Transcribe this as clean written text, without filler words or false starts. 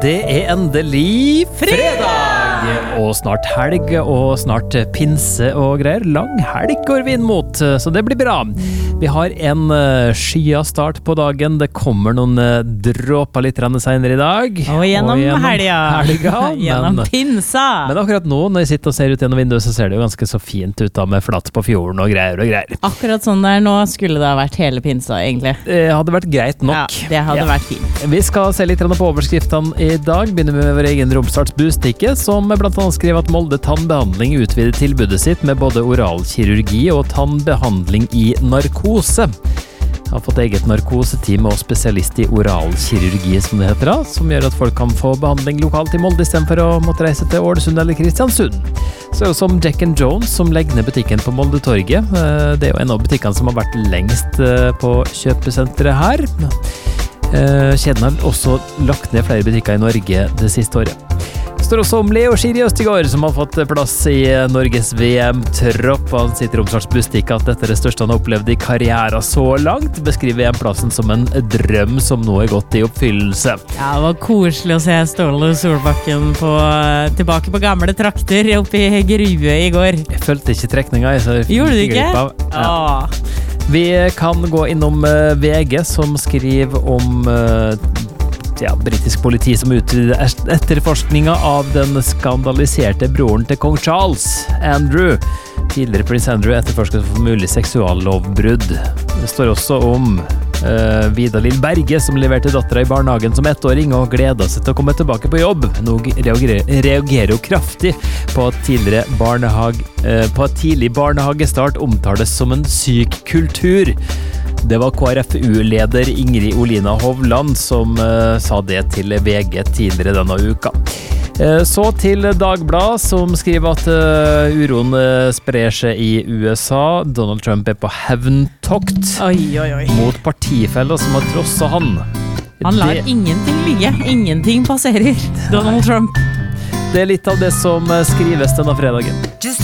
det endelig fredag! Og snart helg, og snart pinse og greier. Lang helg går vi inn mot, så det blir bra. Vi har en skya start på dagen. Det kommer noen dråper litt senere i dag. Og gjennom helga. Gjennom pinsa. Men akkurat nå, når jeg sitter og ser ut gjennom vinduet, så ser det jo ganske så fint ut da, med flatt på fjorden og greier. Akkurat sånn der nå skulle det ha vært hele pinsa, egentlig. Det hadde vært greit nok. Ja, det hadde vært fint. Vi skal se litt på overskriftene i dag. Begynner med vår egen Romsdals Bustikke, som blant annet skriver at Molde tannbehandling utvider tilbudet sitt med både oralkirurgi og tannbehandling i narkose. Har fått eget narkoseteam og spesialist i oralkirurgi, som det heter da, som gjør at folk kan få behandling lokalt i Molde i stedet for å måtte reise til Ålesund eller Kristiansund. Så er det som Jack & Jones, som legger ned butikken på Molde-torget. Det er jo en av butikkene som har vært lengst på kjøpesenteret her. Kjeden har også lagt ned flere butikker i Norge det siste året. Det står også om Leo Schiri Østigård, som har fått plass i Norges VM-tropp. Han sitter i Romsdals Bustikke at dette er det største han har opplevd i karrieren så langt. Beskriver VM-plassen som en drøm som nå er gått i oppfyllelse. Ja, det var koselig å se Ståle Solbakken tilbake på gamle trakter oppe i Grue i går. Jeg følte ikke trekninga. Gjorde du ikke? Ja. Vi kan gå innom VG, som skriver om britisk politi som utvider etterforskninga av den skandaliserte broren til kong Charles, Andrew. Tidligere prins Andrew etterforsket for mulig seksuallovbrudd. Det står også om Vidar-Lill Berge, som leverte dattera i barnehagen som 1-åring og gleda seg til å komme tilbake på jobb. Nå reagerer jo kraftig på at tidlig barnehagestart omtales som en syk kultur. Det var KrFU-leder Ingrid Olina Hovland som sa det til VG tidligere denne uka. Så til Dagbladet, som skriver at uroen sprer seg i USA. Donald Trump er på hevntokt mot partifeller som har trosset han. Han lar ingenting ligge. Ingenting passerer Donald Trump. Det er litt av det som skrives denne fredagen. Just